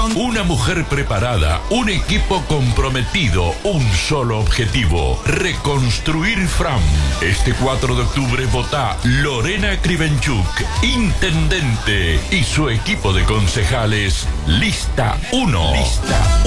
Una mujer preparada, un equipo comprometido, un solo objetivo: reconstruir Fram. Este 4 de octubre vota Lorena Krivenchuk, intendente, y su equipo de concejales. Lista 1.